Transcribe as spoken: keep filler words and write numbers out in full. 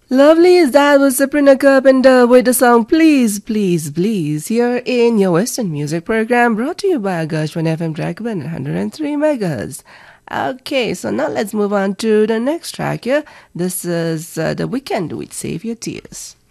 Lovely as that was Sabrina Carpenter with the song Please, Please, Please here in your Western music program brought to you by Agashwan F M Dragon one hundred three megahertz. Okay, so now let's move on to the next track here. This is uh, The Weekend with Save Your Tears.